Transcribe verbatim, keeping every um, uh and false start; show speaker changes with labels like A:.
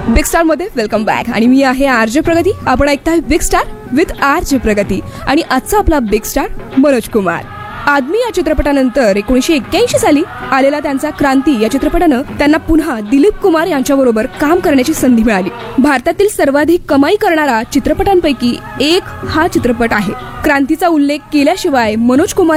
A: Big star मध्ये welcome back आणि मी आहे आरजे प्रगती. आपण ऐकताय बिग स्टार विथ आरजे प्रगती आणि आजचा आपला बिग स्टार मनोज कुमार. आदमी या चित्रपटानंतर एकोणीसशे एक्क्याऐंशी साली आलेला त्यांचा क्रांती या चित्रपटानं त्यांना पुन्हा दिलीप कुमार यांच्याबरोबर काम करण्याची संधी मिळाली. भारतातील सर्वाधिक कमाई करणारा चित्रपटांपैकी एक हा चित्रपट आहे. क्रांतीचा उल्लेख केल्याशिवाय मनोज कुमार